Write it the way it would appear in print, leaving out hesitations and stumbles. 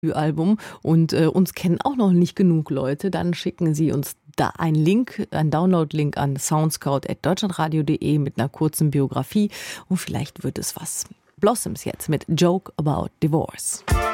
Album und uns kennen auch noch nicht genug Leute, dann schicken Sie uns da einen Link, einen Download-Link an soundscout@deutschlandradio.de mit einer kurzen Biografie und vielleicht wird es was. Blossoms jetzt mit Joke About Divorce.